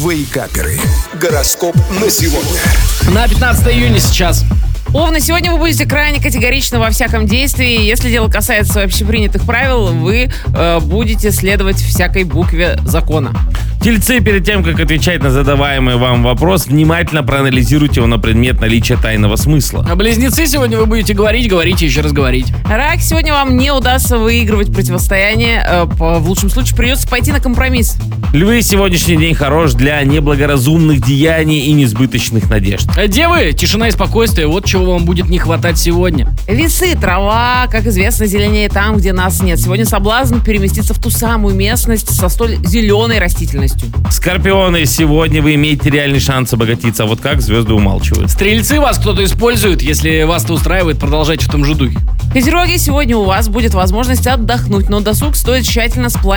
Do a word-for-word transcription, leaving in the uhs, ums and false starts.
Вейкаперы. Гороскоп на сегодня. На пятнадцатое июня сейчас. Овны, сегодня вы будете крайне категоричны во всяком действии. Если дело касается общепринятых правил, вы э, будете следовать всякой букве закона. Тельцы, перед тем, как отвечать на задаваемый вам вопрос, внимательно проанализируйте его на предмет наличия тайного смысла. А близнецы, сегодня вы будете говорить, говорить и еще раз говорить. Рак, сегодня вам не удастся выигрывать противостояние. Э, по, в лучшем случае придется пойти на компромисс. Львы, сегодняшний день хорош для неблагоразумных деяний и несбыточных надежд. А девы, тишина и спокойствие, вот чего вам будет не хватать сегодня. Весы, трава, как известно, зеленее там, где нас нет. Сегодня соблазн переместиться в ту самую местность со столь зеленой растительностью. Скорпионы, сегодня вы имеете реальный шанс обогатиться, а вот как звезды умалчивают. Стрельцы, вас кто-то использует, если вас это устраивает, продолжайте в том же духе. Козероги, сегодня у вас будет возможность отдохнуть, но досуг стоит тщательно спланировать.